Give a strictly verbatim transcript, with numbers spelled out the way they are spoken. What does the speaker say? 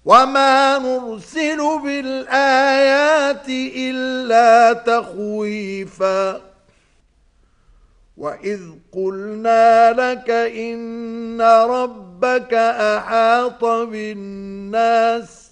وما نرسل بالآيات إلا تخويفا وإذ قلنا لك إن ربك أحاط بالناس